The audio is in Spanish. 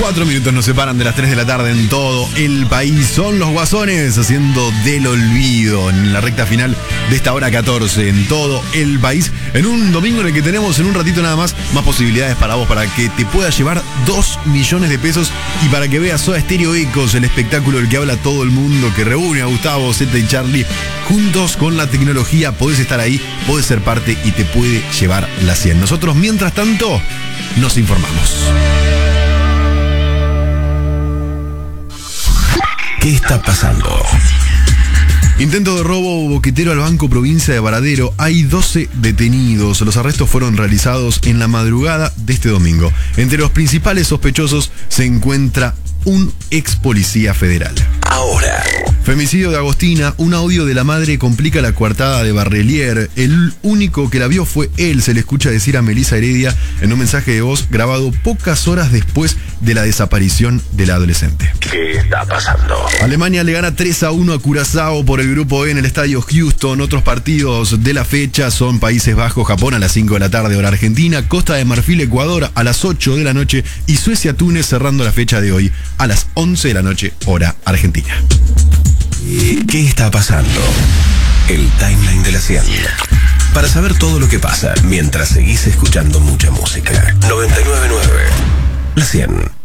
4 minutos nos separan de las 3 de la tarde en todo el país. Son los Guasones haciendo Del Olvido en la recta final de esta hora 14 en todo el país. En un domingo en el que tenemos en un ratito nada más posibilidades para vos, para que te puedas llevar 2 millones de pesos y para que veas Soda Stereo Ecos, el espectáculo del que habla todo el mundo, que reúne a Gustavo, Zeta y Charlie. Juntos con la tecnología podés estar ahí, podés ser parte y te puede llevar la 100. Nosotros, mientras tanto, nos informamos. ¿Qué está pasando? Intento de robo boquetero al Banco Provincia de Varadero. Hay 12 detenidos. Los arrestos fueron realizados en la madrugada de este domingo. Entre los principales sospechosos se encuentra un ex policía federal. Ahora. Femicidio de Agostina. Un audio de la madre complica la coartada de Barrelier. El único que la vio fue él. Se le escucha decir a Melissa Heredia en un mensaje de voz grabado pocas horas después de la desaparición de la adolescente. ¿Qué está pasando? Alemania le gana 3-1 a Curazao por el grupo E en el estadio Houston. Otros partidos de la fecha son Países Bajos, Japón a las 5 de la tarde, hora Argentina, Costa de Marfil, Ecuador a las 8 de la noche y Suecia, Túnez cerrando la fecha de hoy a las 11 de la noche, hora Argentina. ¿Qué está pasando? El timeline de la 100. Para saber todo lo que pasa mientras seguís escuchando mucha música. 99.9 La 100.